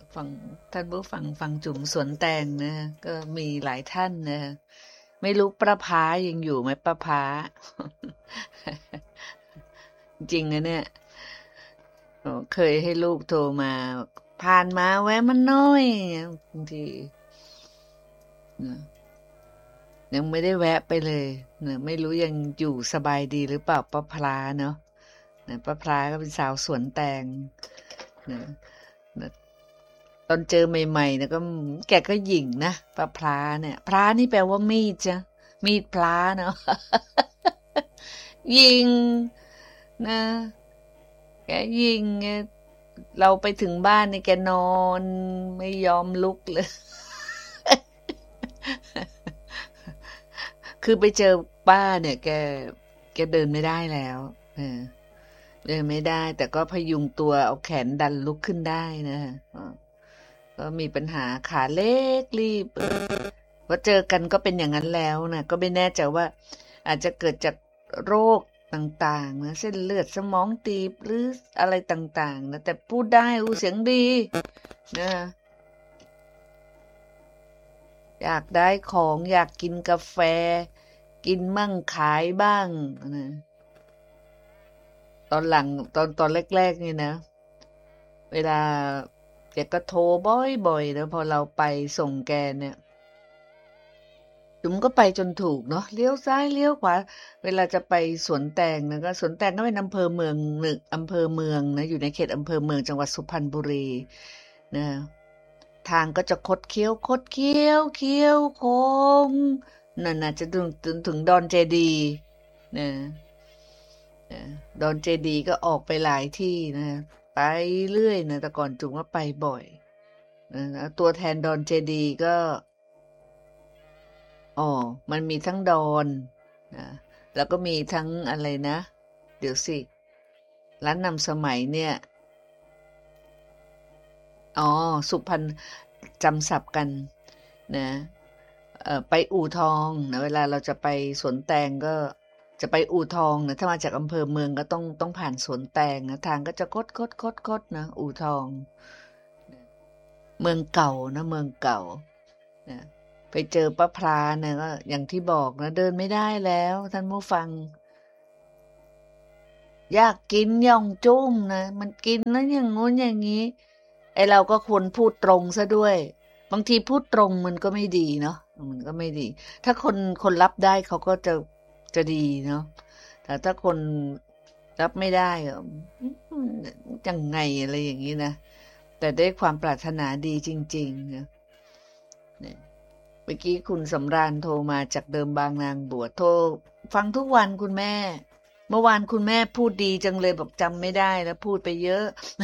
ฟังท่านผู้ฟังฟังจุ๋มสวนแตงนะก็มีหลายท่านนะไม่รู้ป้าพายังอยู่ไหมป้าพา จริงนะเนี่ยเคยให้ลูกโทรมาผ่านมาแวะมันน้อยบางทีนะยังไม่ได้แวะไปเลยนะไม่รู้ยังอยู่สบายดีหรือเปล่าป้าพลาเนาะนะป้าพลาก็เป็นสาวสวนแตงนะนะตอนเจอใหม่ๆนะก็แกก็หยิ่งนะป้าพลาเนี่ยพลานี่แปลว่ามีดจ้ะมีดพลาเนาะ ยิงนะแกยิงเราไปถึงบ้านนี่แกนอนไม่ยอมลุกเลย คือไปเจอป้าเนี่ยแกเดินไม่ได้แล้วเดินไม่ได้แต่ก็พยุงตัวเอาแขนดันลุกขึ้นได้นะก็มีปัญหาขาเล็กรีบพอเจอกันก็เป็นอย่างนั้นแล้วนะก็ไม่แน่ใจว่าอาจจะเกิดจากโรคต่างๆนะเส้นเลือดสมองตีบหรืออะไรต่างๆนะแต่พูดได้เสียงดีนะอยากได้ของอยากกินกาแฟกินมั่งขายบ้างนะตอนหลังตอนแรกๆนี่นะเวลาแกก็โทรบ่อยๆแล้วพอเราไปส่งแกเนี่ยจุ๋มก็ไปจนถูกเนาะเลี้ยวซ้ายเลี้ยวขวาเวลาจะไปสวนแตงนะก็สวนแตงก็เป็นอำเภอเมืองหนึ่งอำเภอเมืองนะอยู่ในเขตอำเภอเมืองจังหวัดสุพรรณบุรีนะทางก็จะคดเคี้ยวคดเคี้ยวเคี้ยวโค้งนั่นน่ะจะถึงดอนเจดีนะดอนเจดีก็ออกไปหลายที่นะไปเรื่อยนะแต่ก่อนจุ๋มก็ไปบ่อยนะตัวแทนดอนเจดีก็มันมีทั้งดอนนะแล้วก็มีทั้งอะไรนะเดี๋ยวสิร้านนำสมัยเนี่ยสุพรรณจำศัพท์กันนะไปอู่ทองนะเวลาเราจะไปสวนแตงก็จะไปอู่ทองนะถ้ามาจากอำเภอเมืองก็ต้องผ่านสวนแตงนะทางก็จะคดนะอู่ทองเมืองเก่านะเมืองเก่านะไปเจอป้าพลาเนี่ยก็อย่างที่บอกนะเดินไม่ได้แล้วท่านผู้ฟังอยากกินย่องจุ้มนะมันกินแล้วอย่างงู้นอย่างนี้ไอเราก็ควรพูดตรงซะด้วยบางทีพูดตรงมันก็ไม่ดีเนาะมันก็ไม่ดีถ้าคนรับได้เขาก็จะดีเนาะแต่ถ้าคนรับไม่ได้ก็ยังไงอะไรอย่างนี้นะแต่ด้วยความปรารถนาดีจริงๆนะเมื่อกี้คุณสำราญโทรมาจากเดิมบางนางบวชโทรฟังทุกวันคุณแม่เมื่อวานคุณแม่พูดดีจังเลยบอกจำไม่ได้แล้วพูดไปเยอะ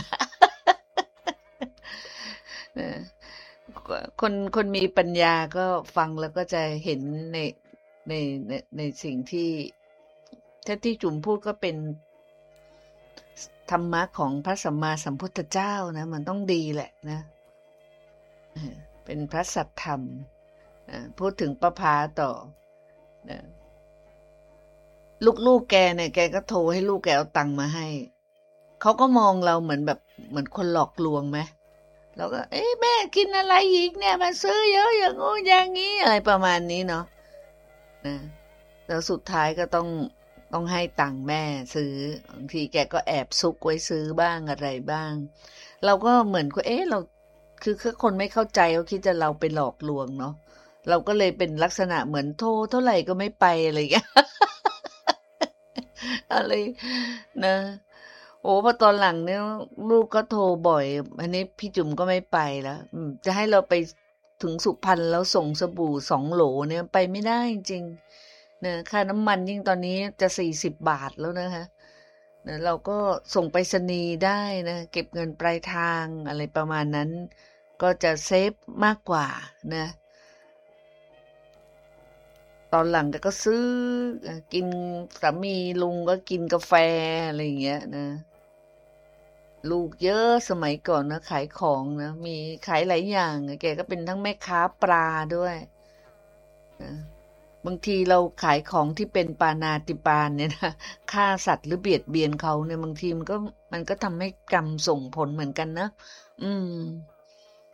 คนมีปัญญาก็ฟังแล้วก็จะเห็นในในสิ่งที่จุ๋มพูดก็เป็นธรรมะของพระสัมมาสัมพุทธเจ้านะมันต้องดีแหละนะเป็นพระสัทธรรมพูดถึงป้าพาต่อลูกแกเนี่ยแกก็โทรให้ลูกแกเอาตังค์มาให้เขาก็มองเราเหมือนแบบเหมือนคนหลอกลวงไหมเราก็แม่กินอะไรอีกเนี่ยมาซื้อเยอะอย่างงู้นอย่างนี้อะไรประมาณนี้เนาะนะแล้วสุดท้ายก็ต้องให้ตังค์แม่ซื้อบางทีแกก็แอบซุกไว้ซื้อบ้างอะไรบ้างเราก็เหมือนก็เราคือคนไม่เข้าใจเขาคิดจะเราไปหลอกลวงเนาะเราก็เลยเป็นลักษณะเหมือนโทรเท่าไหร่ก็ไม่ไปอะไรอย่างเงี้ย อะไรนะพอตอนหลังเนี่ยลูกก็โทรบ่อยอันนี้พี่จุ๋มก็ไม่ไปแล้วจะให้เราไปถึงสุพรรณแล้วส่งสบู่2 โหลเนี่ยไปไม่ได้จริงๆนะค่าน้ำมันยิ่งตอนนี้จะ40 บาทแล้วนะคะนะเราก็ส่งไปรษณีย์ได้นะเก็บเงินปลายทางอะไรประมาณนั้นก็จะเซฟมากกว่านะตอนหลังก็ซื้อกินสามีลุงก็กินกาแฟอะไรอย่างเงี้ยนะลูกเยอะสมัยก่อนนะขายของนะมีขายหลายอย่างแกก็เป็นทั้งแม่ค้าปลาด้วยนะบางทีเราขายของที่เป็นปาณาติปาตเนี่ยนะฆ่าสัตว์หรือเบียดเบียนเขาเนี่ยบางทีมันก็ทำให้กรรมส่งผลเหมือนกันนะอืม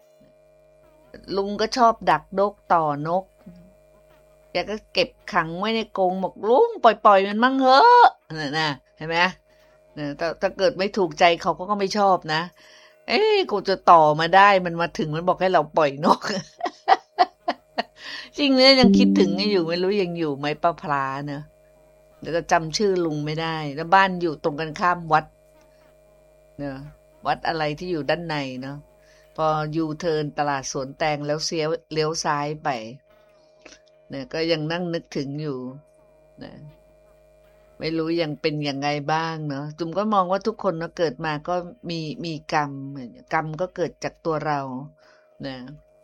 ลุงก็ชอบดักนกต่อนกแกก็เก็บขังไว้ในกรงบอกลุงปล่อยมันมั่งเหอะน่ะเห็นไหมถ้าเกิดไม่ถูกใจเขาก็ไม่ชอบนะกูจะต่อมาได้มันมาถึงมันบอกให้เราปล่อยนก จริงเนี่ยยังคิดถึงอยู่ไม่รู้ยังอยู่ไหมป้าพลาเนอะเดี๋ยวก็จำชื่อลุงไม่ได้แล้วบ้านอยู่ตรงกันข้ามวัดเนอะวัดอะไรที่อยู่ด้านในเนาะพอยูเทิร์นตลาดสวนแตงแล้วเลี้ยวซ้ายไปเนี่ยก็ยังนั่งนึกถึงอยู่นะไม่รู้ยังเป็นยังไงบ้างเนาะจุ๋มก็มองว่าทุกคนเกิดมาก็มีกรรมก็เกิดจากตัวเรานะ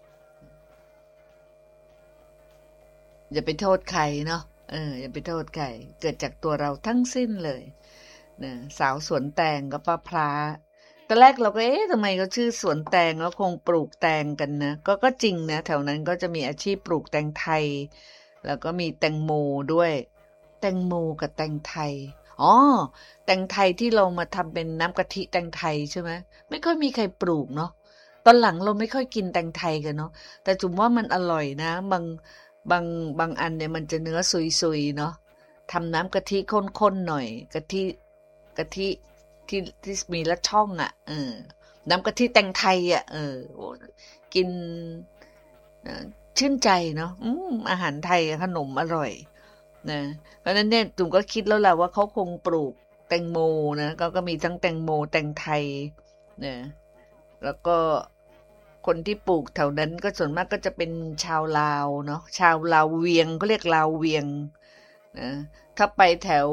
อย่าไปโทษใครเนาะอย่าไปโทษใครเกิดจากตัวเราทั้งสิ้นเลยนะสาวสวนแตงกับป้าพลาตอนแรกเราก็ทำไมเขาชื่อสวนแตงแล้วคงปลูกแตงกันนะก็จริงนะแถวนั้นก็จะมีอาชีพปลูกแตงไทยแล้วก็มีแตงโมด้วยแตงโมกับแตงไทยอ๋อแตงไทยที่เรามาทำเป็นน้ำกะทิแตงไทยใช่ไหมไม่ค่อยมีใครปลูกเนาะตอนหลังเราไม่ค่อยกินแตงไทยกันเนาะแต่จุ๋มว่ามันอร่อยนะบางบางอันเนี่ยมันจะเนื้อซุยๆเนาะทำน้ำกะทิข้นๆหน่อยกะทิที่มีละช่องอ่ะน้ำกะทิแตงไทยอ่ะกินชื่นใจเนาะอาหารไทยขนมอร่อยนะเพราะนั้นเนี่ยตุ่มก็คิดแล้วแหละว่าเขาคงปลูกแตงโมนะก็มีทั้งแตงโมแตงไทยนะแล้วก็คนที่ปลูกแถวนั้นก็ส่วนมากก็จะเป็นชาวลาวเนาะชาวลาวเวียงเขาเรียกลาวเวียงนะถ้าไปแถว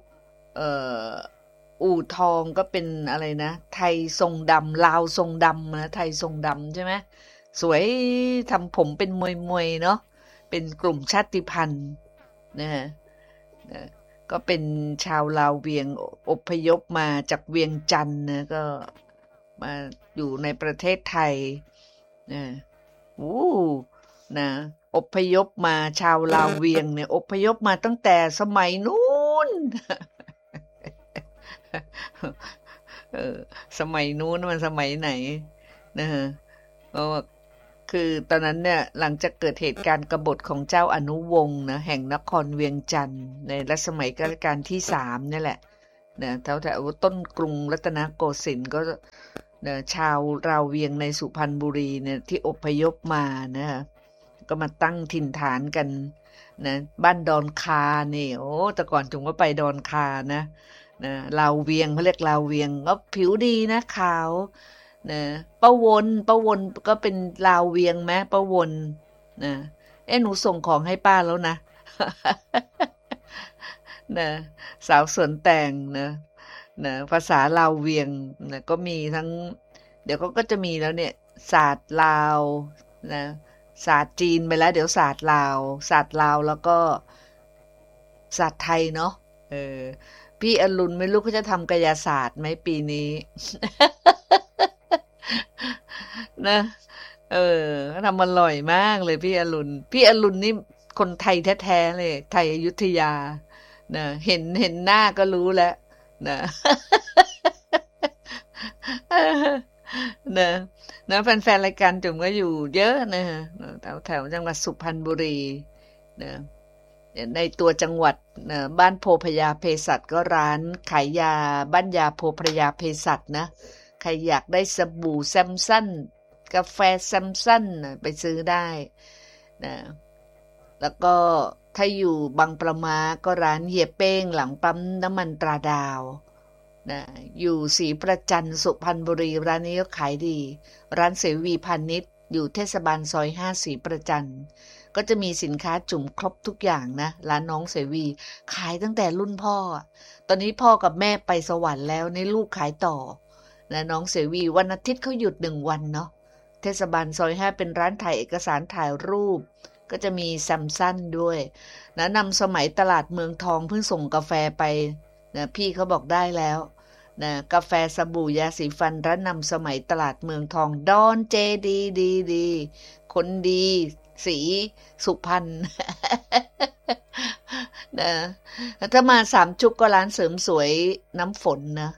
อู่ทองก็เป็นอะไรนะไทยทรงดำลาวทรงดำนะไทยทรงดำใช่ไหมสวยทำผมเป็นมวยเนาะเป็นกลุ่มชาติพันธุ์นะฮะก็เป็นชาวลาวเวียงอพยพมาจากเวียงจันทร์นะก็มาอยู่ในประเทศไทยนะนะอพยพมาชาวลาวเวียงเนี่ยอพยพมาตั้งแต่สมัยนู้น สมัยนู้นมันสมัยไหนนะฮะก็คือตอนนั้นเนี่ยหลังจากเกิดเหตุการณ์กบฏของเจ้าอนุวงศ์นะแห่งนครเวียงจันทร์ในรัชสมัยรัชกาลที่3นี่แหละนะแถวต้นกรุงรัตนโกสินทร์ก็นะชาวราวเวียงในสุพรรณบุรีเนี่ยที่อพยพมานะก็มาตั้งถิ่นฐานกันนะบ้านดอนคาเนี่ยแต่ก่อนจุ๋มก็ไปดอนคานะลาวเวียงเขาเรียกลาวเวียงก็ผิวดีนะขาวนะป้าวนก็เป็นลาวเวียงไหมป้าวนนะหนูส่งของให้ป้าแล้วนะ นะสาวสวนแตงนะภาษาลาวเวียงนะก็มีทั้งเดี๋ยวก็จะมีแล้วเนี่ยศาสตร์ลาวนะศาสตร์จีนไปแล้วเดี๋ยวศาสตร์ลาวแล้วก็ศาสตร์ไทยเนาะพี่อรุณไม่รู้เขาจะทำกายศาสตร์ไหมปีนี้ นะทำอร่อยมากเลยพี่อรุณนี่คนไทยแท้ๆเลยไทยอยุธยานะเห็นหน้าก็รู้แล้วนะนะแฟนๆรายการจุ๋มก็อยู่เยอะนะฮะแถวจังหวัดสุพรรณบุรีนะในตัวจังหวัดบ้านโพพยาเภสัชก็ร้านขายยาบ้านยาโพพยาเภสัชนะใครอยากได้สบู่แซมสันกาแฟแซมสันไปซื้อได้นะแล้วก็ถ้าอยู่บางประมาก็ร้านเฮียเป้งหลังปั๊มน้ำมันตราดาวนะอยู่ศรีประจันสุพรรณบุรีร้านนี้ก็ขายดีร้านเสวีพาณิชย์อยู่เทศบาลซอย5ศรีประจันก็จะมีสินค้าจุ่มครบทุกอย่างนะร้านน้องเสวีขายตั้งแต่รุ่นพ่อตอนนี้พ่อกับแม่ไปสวรรค์แล้วในลูกขายต่อและน้องเสวีวันอาทิตย์เขาหยุด1 วันเนาะเทศบาลซอย5เป็นร้านถ่ายเอกสารถ่ายรูปก็จะมีแซมซันด้วยนะนำสมัยตลาดเมืองทองเพิ่งส่งกาแฟไปนะพี่เขาบอกได้แล้วนะกาแฟสบู่ยาสีฟันร้านนำสมัยตลาดเมืองทองดอนเจดีคนดีสีสุพรรณ นะถ้ามา3 จุกก็ร้านเสริมสวยน้ำฝนนะ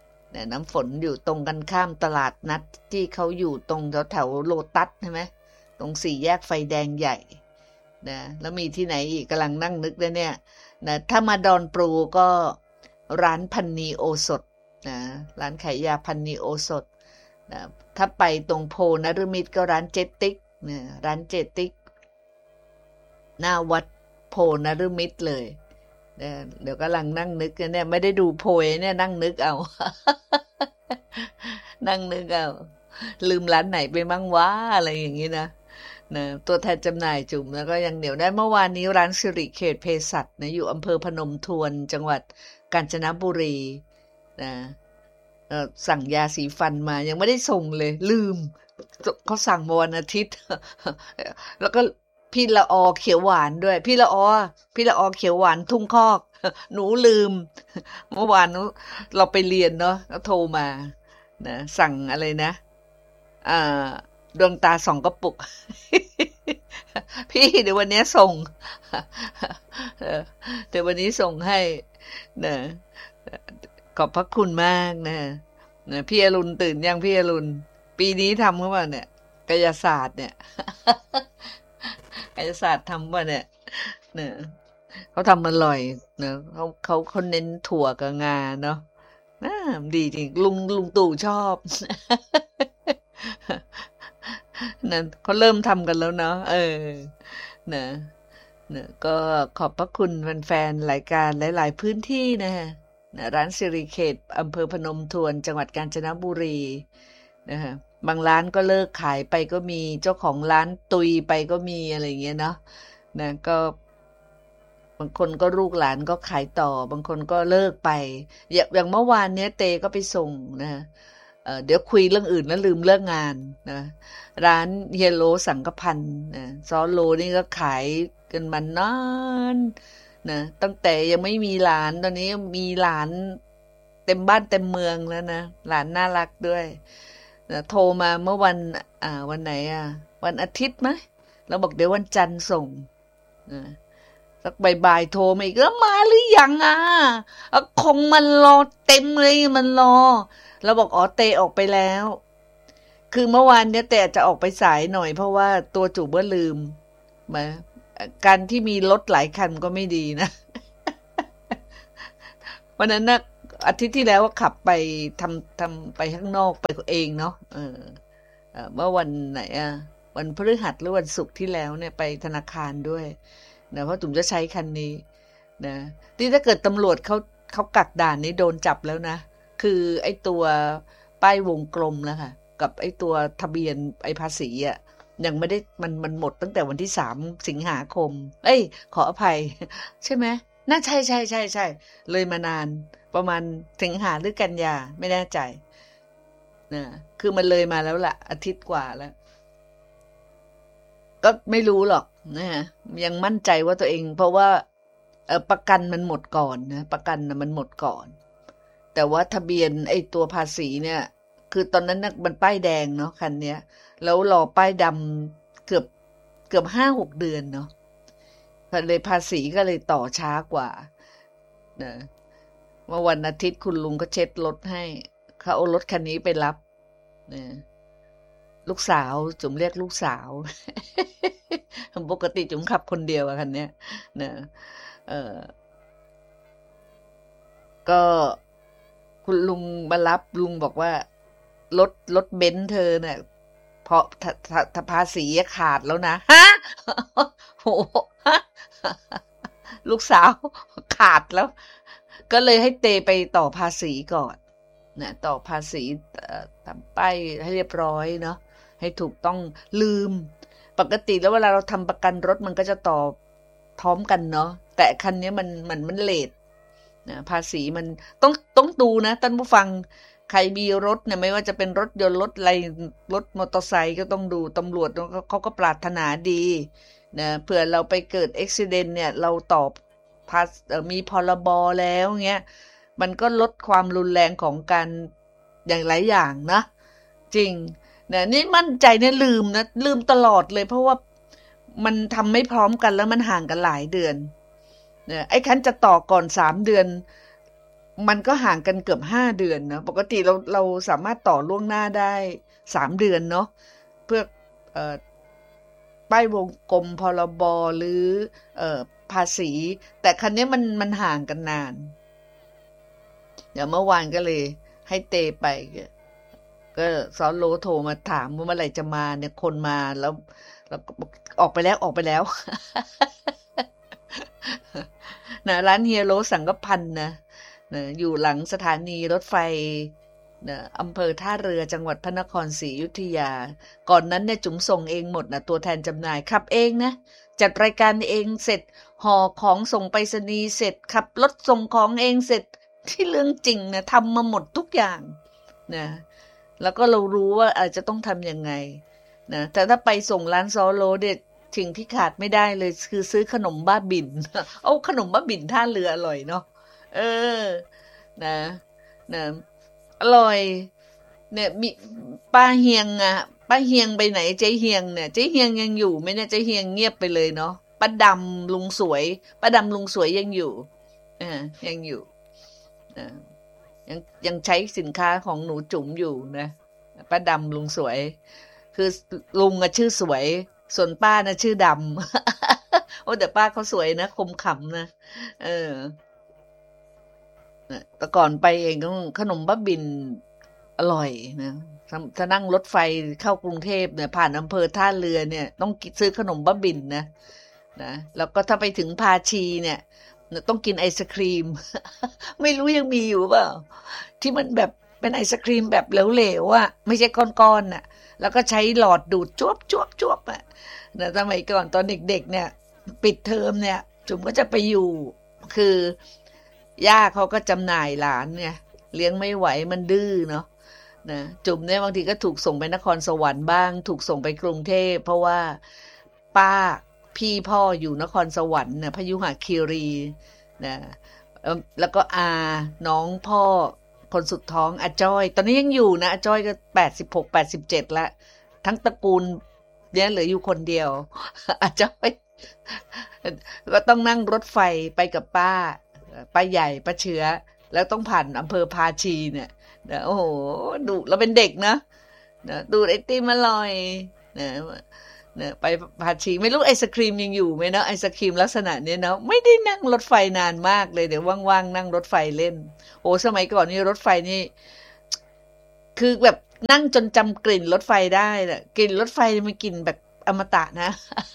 น้ำฝนอยู่ตรงกันข้ามตลาดนัดที่เขาอยู่ตรงแถวโลตัสใช่ไหมตรงสี่แยกไฟแดงใหญ่นะแล้วมีที่ไหนอีกกำลังนั่งนึกเลยเนี่ยนะถ้ามาดอนปรูก็ร้านพันนีโอสถนะร้านขายยาพันนีโอสถนะถ้าไปตรงโพนฤมิตก็ร้านเจติกนะร้านเจติกหน้าวัดโพนฤมิตเลยเดี๋ยวกำลังนั่งนึกเนี่ยไม่ได้ดูโพยเนี่ยนั่งนึกเอา นั่งนึกเอาลืมร้านไหนไปมั่งวะอะไรอย่างนี้นะตัวแทนจำหน่ายจุ่มแล้วก็ยังเหนียวได้เมื่อวานนี้ร้านสิริเขตเภสัชนะอยู่อำเภอพนมทวนจังหวัดกาญจนบุรีนะสั่งยาสีฟันมายังไม่ได้ส่งเลยลืมเขาสั่งมาวันอาทิตย์ แล้วก็พี่ละออเขียวหวานด้วยพี่ละออเขียวหวานทุ่งคอกหนูลืมเมื่อวานเราไปเรียนเนาะแล้วโทรมานะสั่งอะไรนะดวงตา2 กระปุก พี่เดี๋ยววันนี้ส่งเดี๋ยววันนี้ส่งให้นะขอบพระคุณมากนะพี่อรุณตื่นยังพี่อรุณปีนี้ทำหรือเปล่าเนี่ยกายศาสตร์เนี่ยกายศาสตร์ทำป่ะเนี่ยเขาทำอร่อยเนะเขาเน้นถั่วกับงาเนาะดีจริงลุงตู่ชอบนั่นเขาเริ่มทำกันแล้วเนาะนะก็ขอบพระคุณแฟนๆรายการหลายๆพื้นที่นะฮะร้านสิริเขตอำเภอพนมทวนจังหวัดกาญจนบุรีนะฮะบางร้านก็เลิกขายไปก็มีเจ้าของร้านตุยไปก็มีอะไรอย่างเงี้ยเนาะนะก็บางคนก็ลูกหลานก็ขายต่อบางคนก็เลิกไปอย่างเมื่อวานเนี้ยเตก็ไปส่งนะเดี๋ยวคุยเรื่องอื่นแล้วลืมเรื่องงานนะร้านเฮโลสังกพันธ์นะซอโลนี่ก็ขายกันมานานนะตั้งแต่ยังไม่มีหลานตอนนี้มีหลานเต็มบ้านเต็มเมืองแล้วนะหลานน่ารักด้วยนะโทรมาเมื่อวันไหนวันอาทิตย์มั้ยเราบอกเดี๋ยววันจันทร์ส่งนะสักบ่ายๆโทรมาอีกแล้วมาหรือยังคงมันรอเต็มเลยมันรอเราบอกเตออกไปแล้วคือเมื่อวานเนี้ยเตจะออกไปสายหน่อยเพราะว่าตัวจุ๋มลืมมาการที่มีรถหลายคันก็ไม่ดีนะ วันนั้นนะอาทิตย์ที่แล้วก็ขับไปทำไปข้างนอกไปเองเนาะเมื่อวันไหนวันพฤหัสหรือวันศุกร์ที่แล้วเนี่ยไปธนาคารด้วยนะเพราะจุ๋มจะใช้คันนี้นะที่ถ้าเกิดตำรวจเขากักด่านนี้โดนจับแล้วนะคือไอ้ตัวป้ายวงกลมแล้วค่ะกับไอ้ตัวทะเบียนไอ้ภาษียังไม่ได้มันหมดตั้งแต่วันที่3 สิงหาคมขออภัยใช่ไหมน่าใช่เลยมานานประมาณสิงหาหรือกันยาไม่แน่ใจนะคือมันเลยมาแล้วล่ะอาทิตย์กว่าแล้วก็ไม่รู้หรอกนะฮะยังมั่นใจว่าตัวเองเพราะว่าประกันมันหมดก่อนนะประกันมันหมดก่อนแต่ว่าทะเบียนไอ้ตัวภาษีเนี่ยคือตอนนั้นมันป้ายแดงเนาะคันเนี้ยแล้วรอป้ายดำเกือบ 5-6 เดือนเนาะเลยภาษีก็เลยต่อช้ากว่านะเมื่อวันอาทิตย์คุณลุงก็เช็ดรถให้เขาเอารถคันนี้ไปรับนะลูกสาวจุ๋มเรียกลูกสาว ปกติจุ๋มขับคนเดียวคันเนี้ยนะก็คุณลุงมารับลุงบอกว่ารถเบนซ์เธอเนี่ยเพราะภาษีขาดแล้วนะฮะโหลูกสาวขาดแล้วก็เลยให้เตไปต่อภาษีก่อนนะต่อภาษีทำป้ายให้เรียบร้อยเนาะให้ถูกต้องลืมปกติแล้วเวลาเราทำประกันรถมันก็จะต่อพร้อมกันเนาะแต่คันนี้มันเลทนะภาษีมันต้องดูนะท่านผู้ฟังใครมีรถเนี่ยไม่ว่าจะเป็นรถยนต์รถอะไรรถมอเตอร์ไซค์ก็ต้องดูตำรวจเขาก็ปรารถนาดีนะเผื่อเราไปเกิดอุบัติเหตุเนี่ยเราตอบมีพรบแล้วเงี้ยมันก็ลดความรุนแรงของการอย่างหลายอย่างนะจริงนะนี่มั่นใจเนี่ยลืมตลอดเลยเพราะว่ามันทำไม่พร้อมกันแล้วมันห่างกันหลายเดือนเนี่ยไอ้คันจะต่อก่อน3 เดือนมันก็ห่างกันเกือบ5 เดือนนะปกติเราสามารถต่อล่วงหน้าได้3 เดือนเนาะเพื่อป้ายวงกลมพรบหรือภาษี แต่คันนี้มันห่างกันนาน เดี๋ยวเมื่อวานก็เลยให้เตไปก็ซอโลโทรมาถามว่าเมื่อไหร่จะมาเนี่ยคนมาแล้วก็บอกออกไปแล้วนะร้านเฮียโรสังกพันธ์นะอยู่หลังสถานีรถไฟนะอำเภอท่าเรือจังหวัดพระนครศรีอยุธยาก่อนนั้นเนี่ยจุ๋มส่งเองหมดนะตัวแทนจำหน่ายขับเองนะจัดรายการเองเสร็จห่อของส่งไปรษณีย์เสร็จขับรถส่งของเองเสร็จที่เรื่องจริงนะทำมาหมดทุกอย่างนะแล้วก็เรารู้ว่าอาจจะต้องทำยังไงนะแต่ถ้าไปส่งร้านซอโลเด็ดสิ่งที่ขาดไม่ได้เลยคือซื้อขนมบ้าบิ่นเอาขนมบ้าบิ่นท่าเรืออร่อยเนาะเออนะนะอร่อยเนี่ยมีป้าเฮียงอ่ะป้าเฮียงไปไหนเจ๊เฮียงเนี่ยเจ๊เฮียงยังอยู่ไหมเนี่ยเจ๊เฮียงเงียบไปเลยเนาะป้าดำลุงสวยป้าดำลุงสวยยังอยู่ยังอยู่นะยังใช้สินค้าของหนูจุ๋มอยู่นะป้าดำลุงสวยคือลุงอะชื่อสวยส่วนป้านะชื่อดำโอ้แต่ป้าเขาสวยนะคมขำนะเออแต่ก่อนไปเองก็ขนมบ้าบินอร่อยนะถ้านั่งรถไฟเข้ากรุงเทพเนี่ยผ่านอำเภอท่าเรือเนี่ยต้องซื้อขนมบ้าบินนะแล้วก็ถ้าไปถึงภาชีเนี่ยต้องกินไอศครีม ไม่รู้ยังมีอยู่เปล่าที่มันแบบเป็นไอศครีมแบบเหลวๆอ่ะไม่ใช่ก้อนๆน่ะแล้วก็ใช้หลอดดูดจวบอ่ะนะสมัยก่อนตอนเด็กๆเนี่ยปิดเทอมเนี่ยจุ๋มก็จะไปอยู่คือย่าเขาก็จำหน่ายหลานเนี่ยเลี้ยงไม่ไหวมันดื้อเนาะนะจุ๋มเนี่ยบางทีก็ถูกส่งไปนครสวรรค์บ้างถูกส่งไปกรุงเทพเพราะว่าป้าพี่พ่ออยู่นครสวรรค์นะพยุหคีรีนะแล้วก็น้องพ่อคนสุดท้องอาจ้อยตอนนี้ยังอยู่นะอาจ้อยก็86 87แล้วทั้งตระกูลเนี่ยเหลืออยู่คนเดียวอาจ้อยก็ต้องนั่งรถไฟไปกับป้าใหญ่ป้าเชื้อแล้วต้องผ่านอำเภอภาชีเนี่ยโอ้โหดูเราเป็นเด็กนะดูไอติมอร่อยนะไปภาชีไม่รู้ไอศครีมยังอยู่ไหมเนาะไอศครีมลักษณะนี้เนาะไม่ได้นั่งรถไฟนานมากเลยเดี๋ยวว่างๆนั่งรถไฟเล่นโอ้สมัยก่อนนี่รถไฟนี่คือแบบนั่งจนจำกลิ่นรถไฟได้แหละกลิ่นรถไฟมันกลิ่นแบบอมตะนะ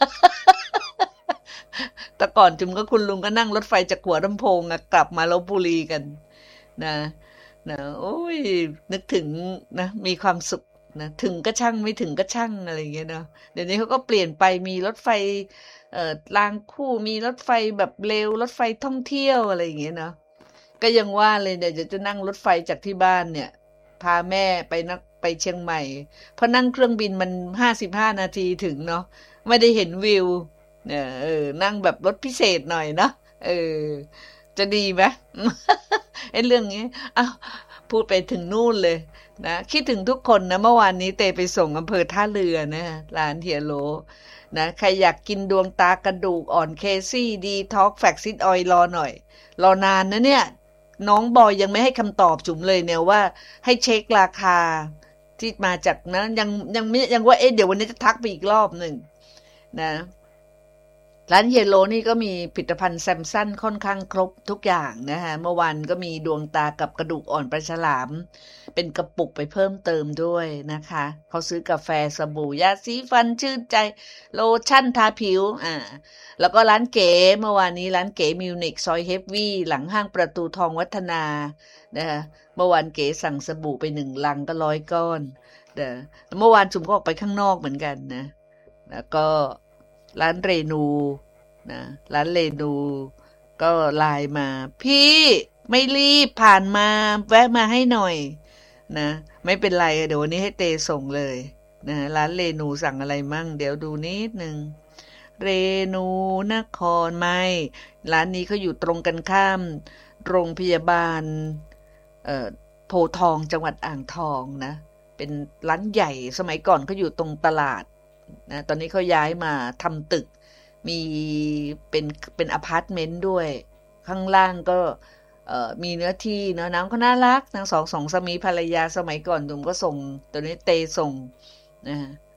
แต่ก่อนจุมก็คุณลุงก็นั่งรถไฟจากหัวลำโพงกลับมาลพบุรีกันนะโอ้ยนึกถึงนะมีความสุขนะถึงก็ช่างไม่ถึงก็ช่างอะไรอย่างเงี้ยเนาะเดี๋ยวนี้เขาก็เปลี่ยนไปมีรถไฟรางคู่มีรถไฟแบบเร็วรถไฟท่องเที่ยวอะไรอย่างเงี้ยเนาะก็ยังว่าเลยเดี๋ยวจะนั่งรถไฟจากที่บ้านเนี่ยพาแม่ไปเชียงใหม่เพราะนั่งเครื่องบินมัน55 นาทีถึงเนาะไม่ได้เห็นวิวเนี่ยนั่งแบบรถพิเศษหน่อยเนาะจะดีไหม ไอ้เรื่องนี้อ้าวพูดไปถึงนู่นเลยนะคิดถึงทุกคนนะเมื่อวานนี้เตไปส่งอำเภอท่าเรือนะร้านเฮียโลนะใครอยากกินดวงตากระดูกอ่อนเคซี่ดีท็อกแฟกซิดออยรอหน่อยรอนานนะเนี่ยน้องบอยยังไม่ให้คำตอบจุ๋มเลยเนี่ยว่าให้เช็คราคาที่มาจากนะยังว่าเดี๋ยววันนี้จะทักไปอีกรอบหนึ่งนะร้านเยลโลนี่ก็มีผลิตภัณฑ์แซมสันค่อนข้างครบทุกอย่างนะคะเมื่อวานก็มีดวงตากับกระดูกอ่อนปลาฉลามเป็นกระปุกไปเพิ่มเติมด้วยนะคะเขาซื้อกาแฟสบู่ยาสีฟันชื่นใจโลชั่นทาผิวแล้วก็ร้านเก๋เมื่อวานนี้ร้านเก๋มิวนิกซอยเฮฟวี่หลังห้างประตูทองวัฒนานะคะเมื่อวานเก๋สั่งสบู่ไป1 ลังก็100 ก้อนเมื่อวานจุ๋มก็ออกไปข้างนอกเหมือนกันนะแล้วก็ร้านเรนูนะร้านเรนูก็ไลน์มาพี่ไม่รีบผ่านมาแวะมาให้หน่อยนะไม่เป็นไรเดี๋ยววันนี้ให้เตส่งเลยนะร้านเรนูสั่งอะไรมั่งเดี๋ยวดูนิดนึงเรนูนครไม่ร้านนี้เขาอยู่ตรงกันข้ามโรงพยาบาลโพธิ์ทองจังหวัดอ่างทองนะเป็นร้านใหญ่สมัยก่อนเขาอยู่ตรงตลาดนะตอนนี้เขาย้ายมาทำตึกมีเป็นอพาร์ตเมนต์ด้วยข้างล่างก็มีเนื้อที่เนาะน้ำก็น่ารักทั้งสองสามีภรรยาสมัยก่อนตุ่มก็ส่งตอนนี้เตส่งนะ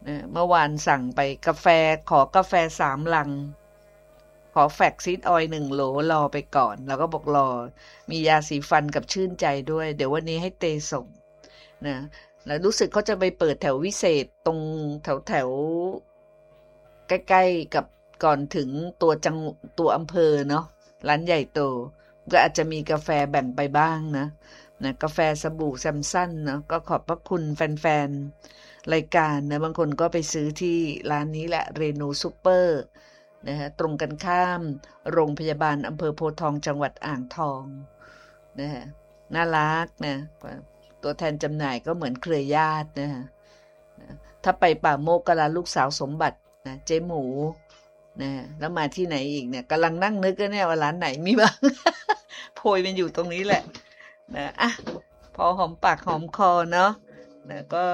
นะเมื่อวานสั่งไปกาแฟขอกาแฟ3 ลังขอแฟกซีดออยล์1 โหลรอไปก่อนแล้วก็บอกรอมียาสีฟันกับชื่นใจด้วยเดี๋ยววันนี้ให้เตส่งนะแล้วรู้สึกเขาจะไปเปิดแถววิเศษตรงแถวใกล้ๆกับก่อนถึงตัวอำเภอเนาะร้านใหญ่โตก็อาจจะมีกาแฟแบ่งไปบ้างนะกาแฟสบู่แซมสันเนาะก็ขอบพระคุณแฟนๆรายการนะบางคนก็ไปซื้อที่ร้านนี้แหละเรนูซูเปอร์นะฮะตรงกันข้ามโรงพยาบาลอำเภอโพธิ์ทองจังหวัดอ่างทองนะฮะน่ารักนะตัวแทนจำหน่ายก็เหมือนเครือญาตินะฮะถ้าไปป่าโมกก็ร้านลูกสาวสมบัตินะเจ๊หมูนะแล้วมาที่ไหนอีกเนี่ยกำลังนั่งนึกกันเนี่ยว่าร้านไหนมีบ้าง โพยมันอยู่ตรงนี้แหละนะอ่ะพอหอมปากหอมคอเนาะนะก็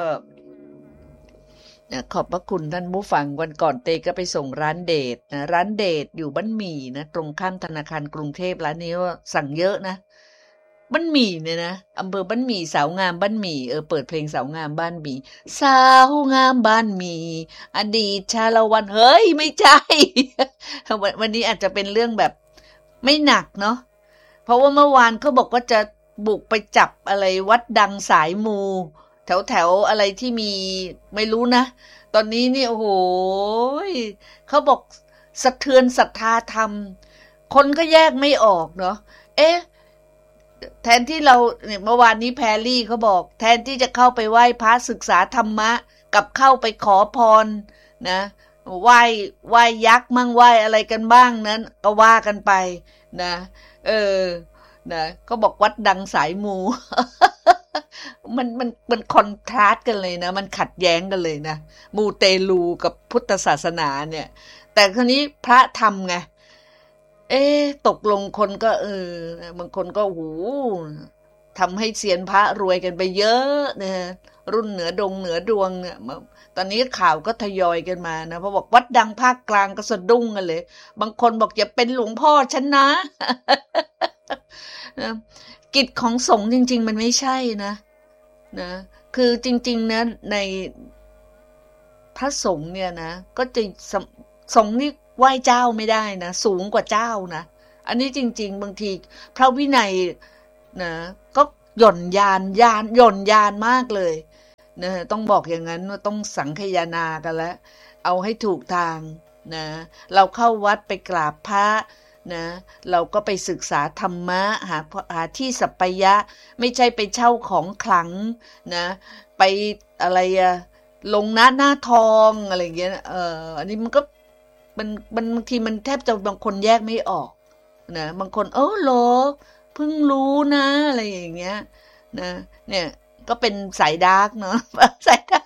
ขอบพระคุณท่านผู้ฟังวันก่อนเตก็ไปส่งร้านเดชนะร้านเดชอยู่บ้านหมี่นะตรงข้ามธนาคารกรุงเทพร้านนี้ว่าสั่งเยอะนะบ้านหมี่เนี่ยนะอำเภอบ้านหมี่สาวงามบ้านหมี่เปิดเพลงสาวงามบ้านหมี่สาวงามบ้านหมี่อดีตชาละวันเฮ้ยไม่ใช่ วันนี้อาจจะเป็นเรื่องแบบไม่หนักเนาะเพราะว่าเมื่อวานเขาบอกว่าจะบุกไปจับอะไรวัดดังสายมูแถวอะไรที่มีไม่รู้นะตอนนี้นี่โอ้โหเขาบอกสะเทือนศรัทธาธรรมคนก็แยกไม่ออกเนาะแทนที่เราเนี่ยเมื่อวานนี้แพรรี่เขาบอกแทนที่จะเข้าไปไหว้พระศึกษาธรรมะกับเข้าไปขอพรนะไหว้ยักษ์มั่งไหว้อะไรกันบ้างนั้นก็ว่ากันไปนะนะก็บอกวัดดังสายมู มันคอนทราสต์กันเลยนะมันขัดแย้งกันเลยนะมูเตลูกับพุทธศาสนาเนี่ยแต่คราวนี้พระทำไงตกลงคนก็บางคนก็โหทำให้เซียนพระรวยกันไปเยอะนะรุ่นเหนือดวงเนี่ยตอนนี้ข่าวก็ทยอยกันมานะเพราะบอกวัดดังภาคกลางก็สะดุ้งกันเลยบางคนบอกอย่าเป็นหลวงพ่อฉันนะ กิจของสงฆ์จริงๆมันไม่ใช่นะคือจริงๆนะในพระสงฆ์เนี่ยนะก็จะสงฆ์นี่ไหว้เจ้าไม่ได้นะสูงกว่าเจ้านะอันนี้จริงๆบางทีพระวินัยนะก็หย่อนยานมากเลยนะต้องบอกอย่างนั้นว่าต้องสังคายนากันแล้วเอาให้ถูกทางนะเราเข้าวัดไปกราบพระนะเราก็ไปศึกษาธรรมะหาที่สัปปายะไม่ใช่ไปเช่าของขลังนะไปอะไรลงหน้าทองอะไรอย่างเงี้ยอันนี้มันก็มันบางทีมันแทบจะบางคนแยกไม่ออกนะบางคนเหรอเพิ่งรู้นะอะไรอย่างเงี้ยนะเนี่ยก็เป็นสายดาร์กเนาะสายดาร์ก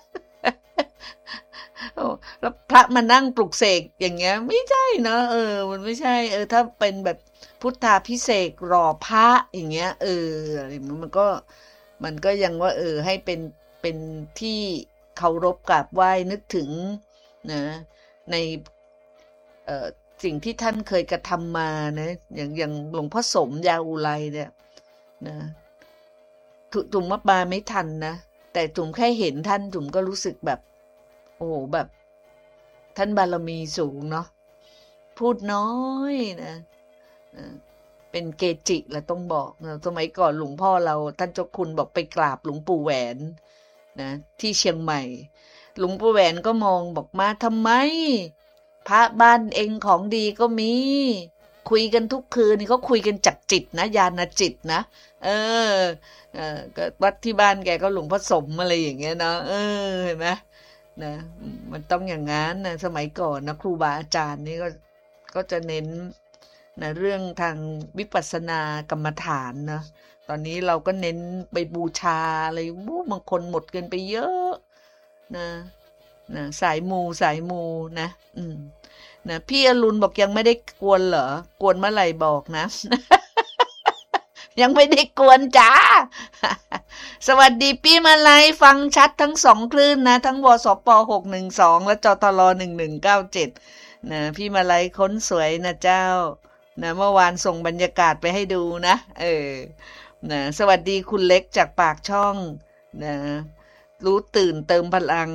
แล้วพระมานั่งปลุกเสกอย่างเงี้ยไม่ใช่เนาะมันไม่ใช่ถ้าเป็นแบบพุทธาภิเษกหล่อพระอย่างเงี้ยอะไรมันก็ยังว่าให้เป็นที่เคารพกราบไหว้นึกถึงนะในสิ่งที่ท่านเคยกระทำมานะอย่างหลวงพ่อสมยาอุไรเนี่ยนะจุ๋มมาไม่ทันนะแต่จุ๋มแค่เห็นท่านจุ๋มก็รู้สึกแบบโอ้แบบท่านบารมีสูงเนาะพูดน้อยนะเป็นเกจิแหละต้องบอกนะสมัยก่อนหลวงพ่อเราท่านเจ้าคุณบอกไปกราบหลวงปู่แหวนนะที่เชียงใหม่หลวงปู่แหวนก็มองบอกมาทำไมพระบ้านเองของดีก็มีคุยกันทุกคืนนี่เขาคุยกันจากจิตนะญาณจิตนะก็วัดที่บ้านแกก็หลวงพ่อสมอะไรอย่างเงี้ยเนาะเห็นไหมนะมันต้องอย่างงั้นนะสมัยก่อนนะครูบาอาจารย์นี่ก็จะเน้นนะเรื่องทางวิปัสสนากรรมฐานนะตอนนี้เราก็เน้นไปบูชาอะไรบางคนหมดเกินไปเยอะนะสายมูนะนะพี่อรุณบอกยังไม่ได้กวนเหรอกวนเมื่อไหร่บอกนะ ยังไม่ได้กวนจ้า สวัสดีพี่มาลัยฟังชัดทั้ง2คลื่นนะทั้งวสป612และจทล1197นะพี่มาลัยค้นสวยนะเจ้านะเมื่อวานส่งบรรยากาศไปให้ดูนะนะสวัสดีคุณเล็กจากปากช่องนะรู้ตื่นเติมพลัง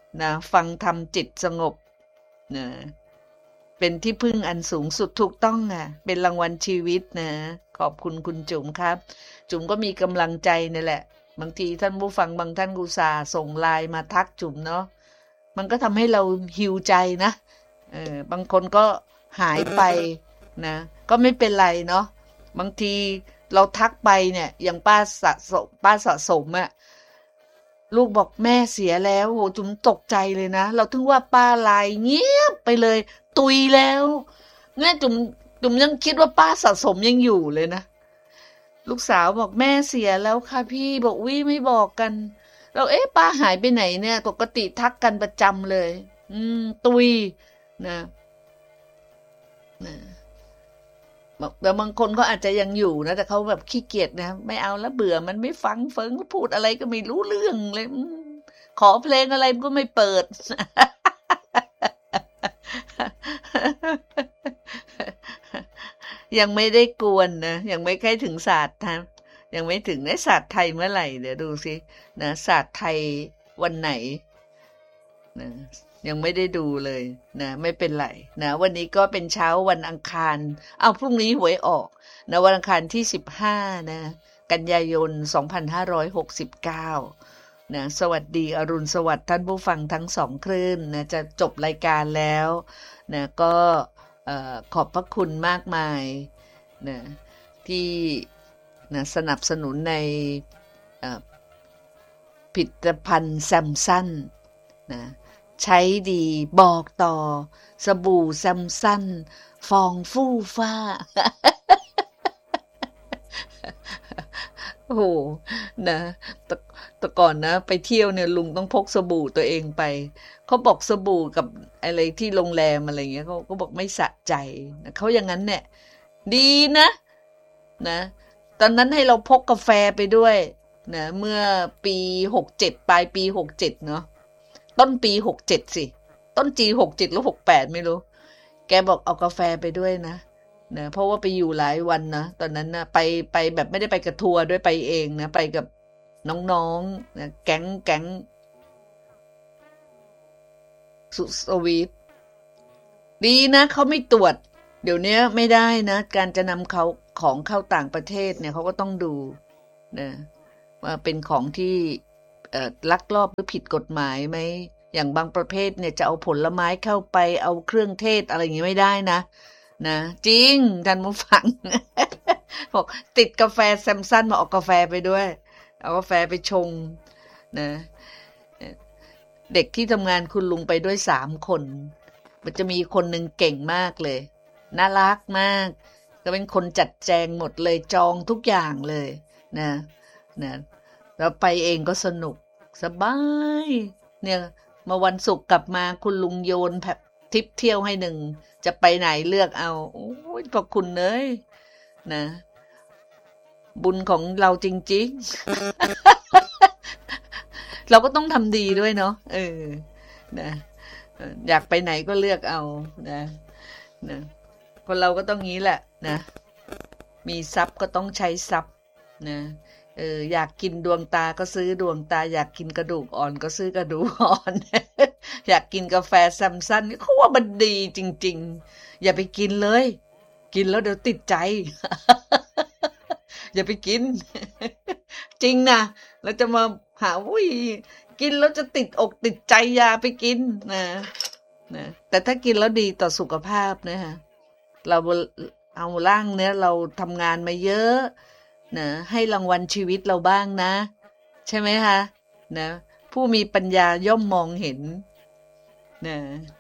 นะฟังธรรมจิตสงบนะเป็นที่พึ่งอันสูงสุดถูกต้องอ่ะเป็นรางวัลชีวิตนะขอบคุณคุณจุ๋มครับจุ๋มก็มีกำลังใจนี่แหละบางทีท่านผู้ฟังบางท่านอุตส่าห์ส่งไลน์มาทักจุ๋มเนาะมันก็ทำให้เราฮีลใจนะบางคนก็หายไปนะก็ไม่เป็นไรเนาะบางทีเราทักไปเนี่ยอย่างป้าสะสมอะลูกบอกแม่เสียแล้วโหจุ๋มตกใจเลยนะเราถึงว่าป้าไลน์เงียบไปเลยตุยแล้วเนี่ยจุ๋มยังคิดว่าป้าสะสมยังอยู่เลยนะลูกสาวบอกแม่เสียแล้วค่ะพี่บอกวิไม่บอกกันเราป้าหายไปไหนเนี่ยปกติทักกันประจำเลยตุยนะแต่บางคนก็อาจจะยังอยู่นะแต่เขาแบบขี้เกียจนะไม่เอาแล้วเบื่อมันไม่ฟังเฟิงพูดอะไรก็ไม่รู้เรื่องเลยขอเพลงอะไรก็ไม่เปิด ยังไม่ได้กวนนะยังไม่ใกล้ถึงศาสตร์นะยังไม่ถึงศาสตร์ไทยเมื่อไหร่เดี๋ยวดูสินะศาสตร์ไทยวันไหนนะยังไม่ได้ดูเลยนะไม่เป็นไรนะวันนี้ก็เป็นเช้าวันอังคารพรุ่งนี้หวยออกนะวันอังคารที่15นะกันยายน2569นะสวัสดีอรุณสวัสดิ์ท่านผู้ฟังทั้ง2คลื่นนะจะจบรายการแล้วนะก็ขอบพระคุณมากมายนะที่นะสนับสนุนในผลิตภัณฑ์แซมซันนะใช้ดีบอกต่อสบู่แซมซันฟองฟู่ฟ้า โอ้โหนะแต่ก่อนนะไปเที่ยวเนี่ยลุงต้องพกสบู่ตัวเองไปเขาบอกสบู่กับอะไรที่โรงแรมอะไรเงี้ยเขาก็บอกไม่สะใจนะเขาอย่างนั้นเนี่ยดีนะตอนนั้นให้เราพกกาแฟไปด้วยนะเมื่อปี67ปลายปี67เนาะต้นปี67สิต้นจี67หรือ68ไม่รู้แกบอกเอากาแฟไปด้วยนะเพราะว่าไปอยู่หลายวันนะตอนนั้นนะไปแบบไม่ได้ไปกับทัวร์ด้วยไปเองนะไปกับน้องๆนะแก๊งสุสวีทดีนะเขาไม่ตรวจเดี๋ยวนี้ไม่ได้นะการจะนำของเข้าต่างประเทศเนี่ยเขาก็ต้องดูนะว่าเป็นของที่ลักลอบหรือผิดกฎหมายไหมอย่างบางประเภทเนี่ยจะเอาผลไม้เข้าไปเอาเครื่องเทศอะไรอย่างนี้ไม่ได้นะจริงท่านผู้ฟัง บอกติดกาแฟแซมซันมาเอากาแฟไปด้วยเอากาแฟไปชงนะเด็กที่ทำงานคุณลุงไปด้วย3คนมันจะมีคนหนึ่งเก่งมากเลยน่ารักมากก็เป็นคนจัดแจงหมดเลยจองทุกอย่างเลยนะแล้วไปเองก็สนุกสบายเนี่ยมาวันศุกร์กลับมาคุณลุงโยนแบบทิปเที่ยวให้1จะไปไหนเลือกเอาโอ้ยขอบคุณเลยนะบุญของเราจริงๆ เราก็ต้องทำดีด้วยเนาะนะอยากไปไหนก็เลือกเอานะคนเราก็ต้องงี้แหละนะมีทรัพย์ก็ต้องใช้ทรัพย์นะอยากกินดวงตาก็ซื้อดวงตาอยากกินกระดูกอ่อนก็ซื้อกระดูกอ่อน อยากกินกาแฟแซมซันเขาว่ามันดีจริงๆอย่าไปกินเลยกินแล้วเดี๋ยวติดใจ อย่าไปกิน จริงนะเราจะมาหากินแล้วจะติดอกติดใจอย่าไปกินนะแต่ถ้ากินแล้วดีต่อสุขภาพนะฮะเราเอาร่างเนี้ยเราทำงานมาเยอะนะให้รางวัลชีวิตเราบ้างนะใช่ไหมคะนะผู้มีปัญญาย่อมมองเห็นนะ